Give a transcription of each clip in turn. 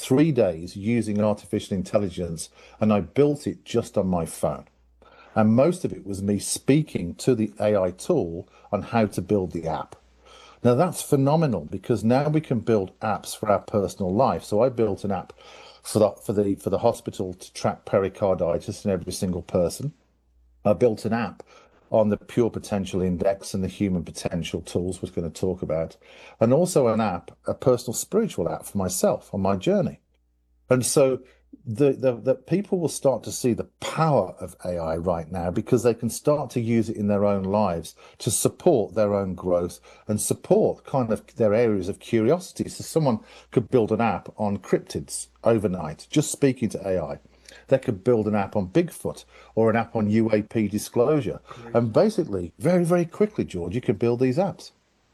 3 days using artificial intelligence, and I built it just on my phone. And most of it was me speaking to the AI tool on how to build the app. Now that's phenomenal because now we can build apps for our personal life. So I built an app for the hospital to track pericarditis in every single person. I built an app on the Pure Potential Index and the Human Potential tools we're going to talk about, and also an app, a personal spiritual app for myself on my journey. And so the people will start to see the power of AI right now because they can start to use it in their own lives to support their own growth and support kind of their areas of curiosity. So someone could build an app on cryptids overnight, just speaking to AI. They could build an app on Bigfoot or an app on UAP disclosure. Great. And basically, very, very quickly, George, you could build these apps.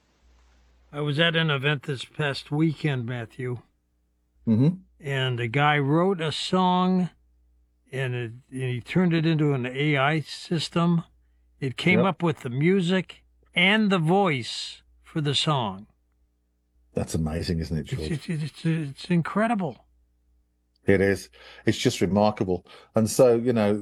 I was at an event this past weekend, Matthew, Hmm. and a guy wrote a song and he turned it into an AI system. It came Yep. up with the music and the voice for the song. That's amazing, isn't it, It's, George? it's incredible. It is. It's just remarkable. And so,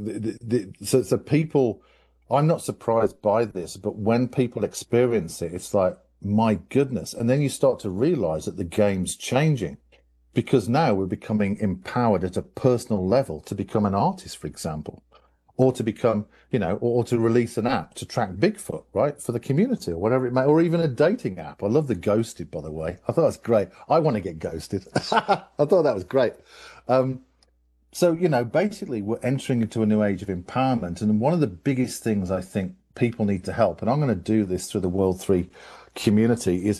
so people, I'm not surprised by this, but when people experience it, it's like, my goodness. And then you start to realize that the game's changing because now we're becoming empowered at a personal level to become an artist, for example, or to become, or to release an app to track Bigfoot, right, for the community or whatever it may, or even a dating app. I love the ghosted, by the way. I thought that's great. I want to get ghosted. I thought that was great. Um, so, basically, we're entering into a new age of empowerment. And one of the biggest things I think people need to help, and I'm going to do this through the World 3 community, is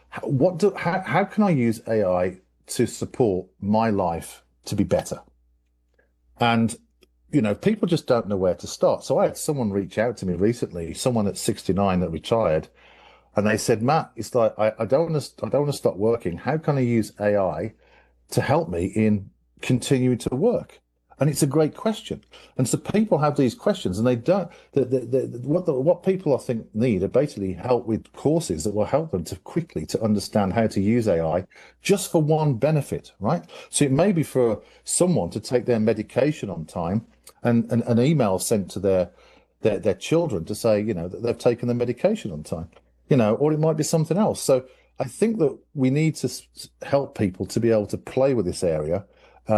how can I use AI to support my life to be better? And, people just don't know where to start. So I had someone reach out to me recently, someone at 69 that retired, and they said, Matt, it's like, I don't want to stop working. How can I use AI to help me in continuing to work? And it's a great question. And so people have these questions, and they don't. What people I think need are basically help with courses that will help them to quickly to understand how to use AI, just for one benefit, right? So it may be for someone to take their medication on time, and an email sent to their children to say, that they've taken the medication on time, or it might be something else. So I think that we need to help people to be able to play with this area,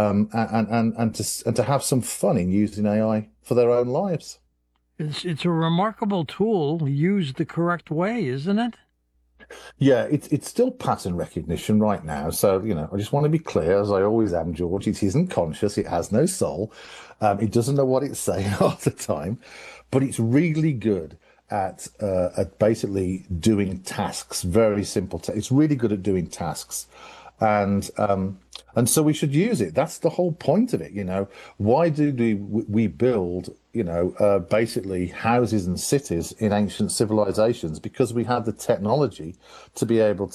and to have some fun in using AI for their own lives. It's a remarkable tool used the correct way, isn't it? Yeah, it's still pattern recognition right now. So, I just want to be clear, as I always am, George, it isn't conscious, it has no soul. It doesn't know what it's saying half the time, but it's really good at basically doing tasks, very simple. It's really good at doing tasks. And so we should use it. That's the whole point of it. Why do we build, basically houses and cities in ancient civilizations? Because we had the technology to be able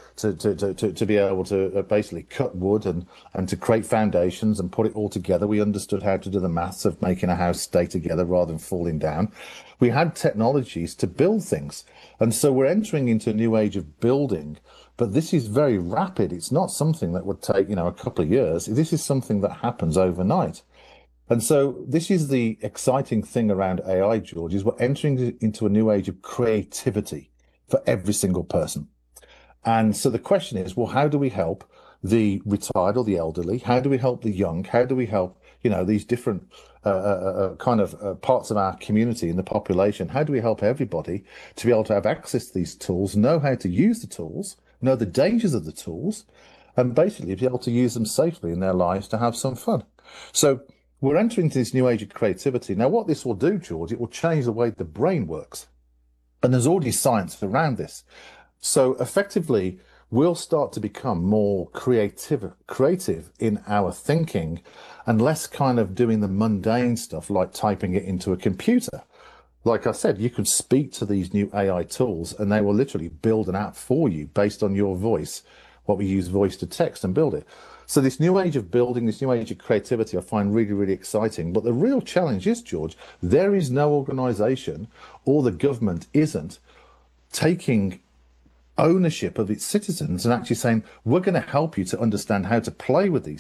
to be able to basically cut wood and to create foundations and put it all together. We understood how to do the maths of making a house stay together rather than falling down. We had technologies to build things. And so we're entering into a new age of building. But this is very rapid. It's not something that would take, a couple of years. This is something that happens overnight. And so this is the exciting thing around AI, George, is we're entering into a new age of creativity for every single person. And so the question is, well, how do we help the retired or the elderly? How do we help the young? How do we help, these different kind of parts of our community and the population? How do we help everybody to be able to have access to these tools, know how to use the tools, know the dangers of the tools, and basically be able to use them safely in their lives to have some fun? So we're entering into this new age of creativity. Now, what this will do, George, it will change the way the brain works. And there's already science around this. So effectively, we'll start to become more creative in our thinking and less kind of doing the mundane stuff like typing it into a computer. Like I said, you can speak to these new AI tools and they will literally build an app for you based on your voice, what we use voice to text and build it. So this new age of building, this new age of creativity, I find really, really exciting. But the real challenge is, George, there is no organization or the government isn't taking ownership of its citizens and actually saying, we're going to help you to understand how to play with these